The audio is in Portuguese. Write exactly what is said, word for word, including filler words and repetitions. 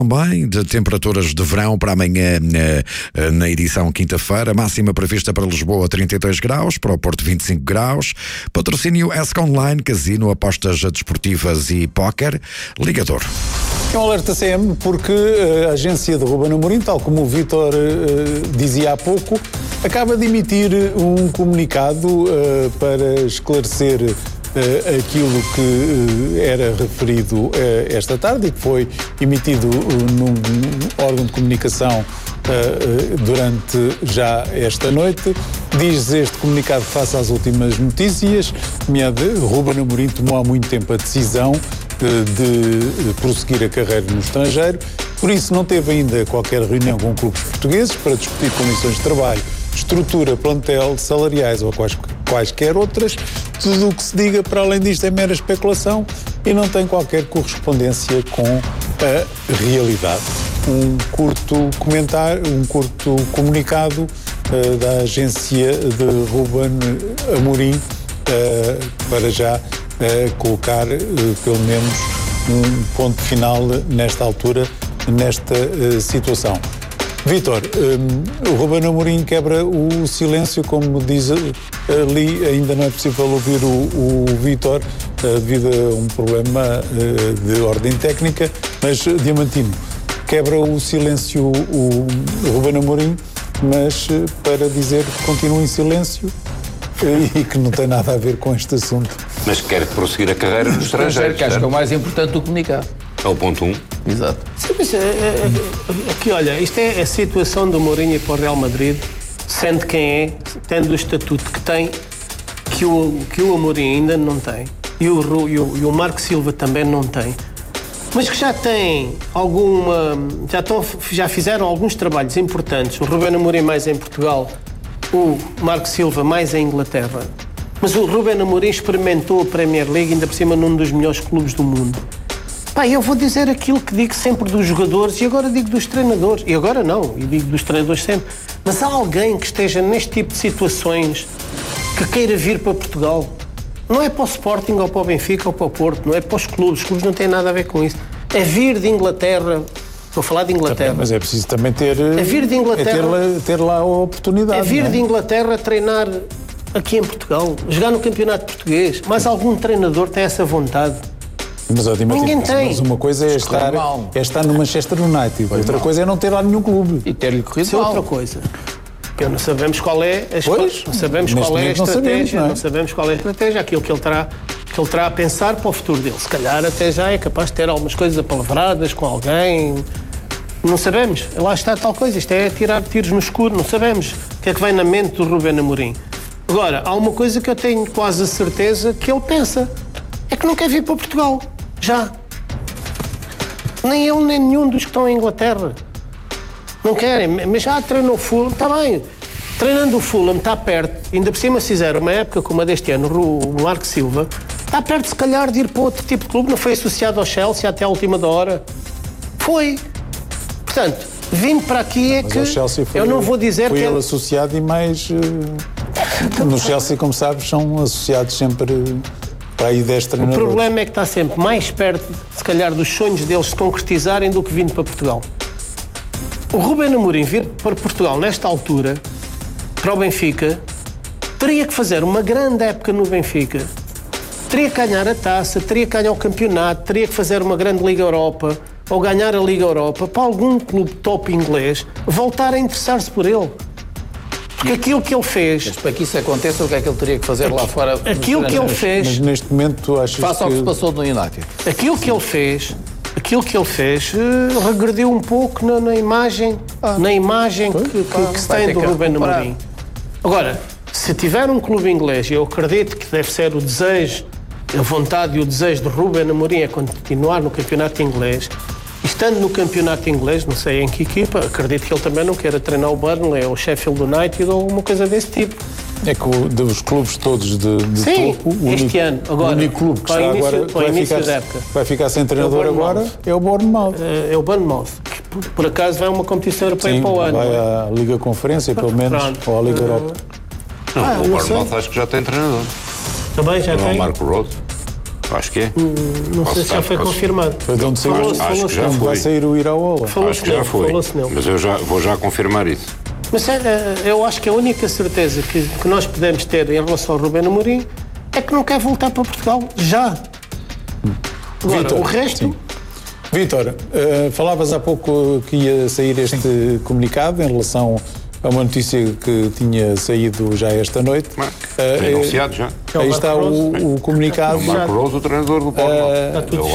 Também de temperaturas de verão para amanhã na, na edição quinta-feira. Máxima prevista para Lisboa trinta e dois graus, para o Porto vinte e cinco graus. Patrocínio E S C Online, casino, apostas desportivas e póquer. Ligador. É um alerta C M porque a agência de Ruben Amorim, tal como o Vítor uh, dizia há pouco, acaba de emitir um comunicado uh, para esclarecer Uh, aquilo que uh, era referido uh, esta tarde e que foi emitido uh, num, num órgão de comunicação uh, uh, durante já esta noite. Diz este comunicado que face às últimas notícias, Ruben Amorim tomou há muito tempo a decisão uh, de uh, prosseguir a carreira no estrangeiro, por isso não teve ainda qualquer reunião com clubes portugueses para discutir condições de trabalho, estrutura, plantel, salariais ou quais, quaisquer outras. Tudo o que se diga para além disto é mera especulação e não tem qualquer correspondência com a realidade. Um curto comentário, um curto comunicado uh, da agência de Ruben Amorim uh, para já uh, colocar uh, pelo menos um ponto final nesta altura, nesta uh, situação. Vítor, um, o Ruben Amorim quebra o silêncio, como diz ali, ainda não é possível ouvir o, o Vítor uh, devido a um problema uh, de ordem técnica, mas Diamantino, quebra o silêncio o, o Ruben Amorim, mas uh, para dizer que continua em silêncio uh, e que não tem nada a ver com este assunto. Mas quer prosseguir a carreira no estrangeiro, que acho que é o mais importante do comunicado. É o ponto um. Exato. Sim, mas, é, é, aqui, olha, isto é a situação do Mourinho para o Real Madrid, sendo quem é, tendo o estatuto que tem, que o, que o Amorim ainda não tem, e o, e, o, e o Marco Silva também não tem, mas que já tem alguma, já, estão, já fizeram alguns trabalhos importantes, o Ruben Amorim mais em Portugal, o Marco Silva mais em Inglaterra, mas o Ruben Amorim experimentou a Premier League ainda por cima num dos melhores clubes do mundo. Pá, eu vou dizer aquilo que digo sempre dos jogadores e agora digo dos treinadores. E agora não, e digo dos treinadores sempre. Mas há alguém que esteja neste tipo de situações que queira vir para Portugal. Não é para o Sporting ou para o Benfica ou para o Porto, não é para os clubes. Os clubes não têm nada a ver com isso. É vir de Inglaterra. Estou a falar de Inglaterra. Mas é preciso também ter, é vir de Inglaterra, é ter, lá, ter lá a oportunidade. É vir não é? de Inglaterra treinar aqui em Portugal, jogar no campeonato português. Mas algum treinador tem essa vontade? Mas, ó, Ninguém tem. Mas uma coisa é estar, é estar no Manchester United, Foi outra mal. coisa é não ter lá nenhum clube. E ter-lhe corrido Isso é mal. outra coisa. Porque não sabemos qual é a, pois, não sabemos qual é a estratégia, não sabemos, não, é? não sabemos qual é a estratégia, aquilo que ele, terá, que ele terá a pensar para o futuro dele. Se calhar até já é capaz de ter algumas coisas apalavradas com alguém. Não sabemos. Lá está tal coisa. Isto é tirar tiros no escuro. Não sabemos o que é que vem na mente do Ruben Amorim. Agora, há uma coisa que eu tenho quase a certeza que ele pensa. É que não quer vir para Portugal. Já. Nem ele, nem nenhum dos que estão em Inglaterra. Não querem, mas já treinou o Fulham, está bem. Treinando o Fulham, está perto. Ainda por cima, se fizer uma época como a deste ano, o Marco Silva, está perto, se calhar, de ir para outro tipo de clube. Não foi associado ao Chelsea até à última da hora. Foi. Portanto, vindo para aqui é mas que... o Chelsea foi, eu não vou dizer foi que... ele associado e mais... Uh, no Chelsea, como sabes, são associados sempre... Uh, O problema é que está sempre mais perto, se calhar, dos sonhos deles se concretizarem do que vindo para Portugal. O Ruben Amorim vir para Portugal nesta altura, para o Benfica, teria que fazer uma grande época no Benfica. Teria que ganhar a taça, teria que ganhar o campeonato, teria que fazer uma grande Liga Europa, ou ganhar a Liga Europa, para algum clube top inglês voltar a interessar-se por ele. Porque aquilo que ele fez... Mas para que isso aconteça, o que é que ele teria que fazer aqui, lá fora? Aquilo que ele fez... Mas neste momento tu achas Faça que... ao que se passou no United. Aquilo que ele fez... Aquilo que ele fez uh, regrediu um pouco na, na imagem, ah, na imagem que, que, que, que se tem do Ruben Amorim. Agora, se tiver um clube inglês, eu acredito que deve ser o desejo, a vontade e o desejo de Ruben Amorim é continuar no campeonato inglês. Estando no campeonato inglês, não sei em que equipa, acredito que ele também não queira treinar o Burnley ou o Sheffield United ou alguma coisa desse tipo. É que o, dos clubes todos de, de Sim, topo, o este único, ano, agora, o único clube que está início, agora para o vai, início ficar, da época. vai ficar sem treinador é agora é o Bournemouth. É, é o Bournemouth, que por, por acaso vai a uma competição europeia Sim, para o ano. vai à Liga Conferência, pelo menos, Pronto. ou à Liga Europa. Não, Ah, o não Bournemouth acho que já tem treinador. Também já não tem? o Marco Rose. Acho que é. Não sei se já foi confirmado. Foi de onde saiu. Falou-se- Acho que falou-se já nele. foi. Vai sair o Iraola. Falou-se Acho que já nele, foi. falou-se nele. Mas eu já, vou já confirmar isso. Mas é, eu acho que a única certeza que, que nós podemos ter em relação ao Rubén Amorim é que não quer voltar para Portugal já. Agora, Vítor, o resto... sim. Vítor, eh, falavas há pouco que ia sair este comunicado em relação a uma notícia que tinha saído já esta noite. Mas, Eh, Tem anunciado já. É o Aí Marco está Rose. o, o comunicado. O Marco Rose, o treinador do Porto. Está tudo Eu acho